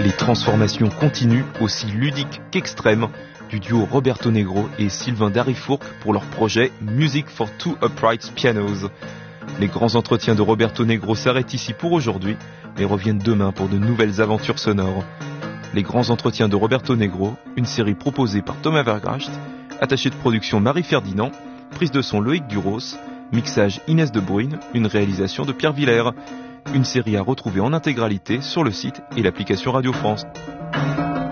Les transformations continuent, aussi ludiques qu'extrêmes, du duo Roberto Negro et Sylvain Darifourcq pour leur projet Music for Two Upright Pianos. Les grands entretiens de Roberto Negro s'arrêtent ici pour aujourd'hui, mais reviennent demain pour de nouvelles aventures sonores. Les grands entretiens de Roberto Negro, une série proposée par Thomas Vergracht, attaché de production Marie Ferdinand, prise de son Loïc Duros, mixage Inès de Bruyne, une réalisation de Pierre Villers. Une série à retrouver en intégralité sur le site et l'application Radio France.